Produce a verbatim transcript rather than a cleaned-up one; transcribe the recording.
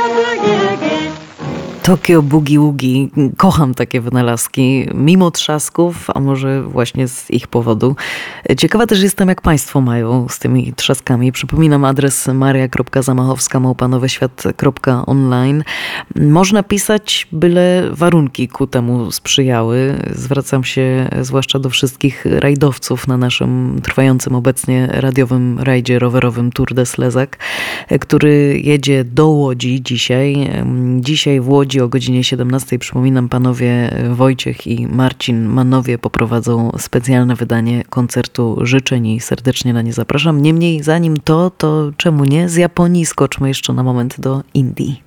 Tokio Boogie Woogie. Kocham takie wynalazki, mimo trzasków, a może właśnie z ich powodu. Ciekawa też jestem, jak państwo mają z tymi trzaskami. Przypominam adres maria kropka zamachowska małpa nowyświat kropka online. Można pisać, byle warunki ku temu sprzyjały. Zwracam się zwłaszcza do wszystkich rajdowców na naszym trwającym obecnie radiowym rajdzie rowerowym Tour de Slezak, który jedzie do Łodzi dzisiaj. Dzisiaj w Łodzi o godzinie siedemnastej, przypominam, panowie Wojciech i Marcin Manowie poprowadzą specjalne wydanie koncertu życzeń i serdecznie na nie zapraszam. Niemniej zanim to, to czemu nie? Z Japonii skoczmy jeszcze na moment do Indii.